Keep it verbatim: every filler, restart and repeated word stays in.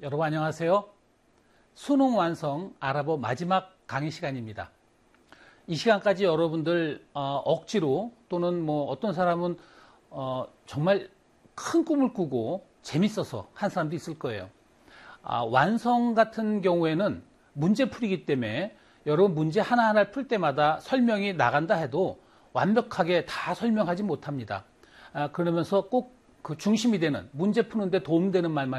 여러분 안녕하세요. 수능 완성 알아보 마지막 강의 시간입니다. 이 시간까지 여러분들 어, 억지로 또는 뭐 어떤 사람은 어, 정말 큰 꿈을 꾸고 재밌어서 한 사람도 있을 거예요. 아, 완성 같은 경우에는 문제풀이기 때문에 여러분 문제 하나하나를 풀 때마다 설명이 나간다 해도 완벽하게 다 설명하지 못합니다. 아, 그러면서 꼭 그 중심이 되는 문제 푸는데 도움되는 말만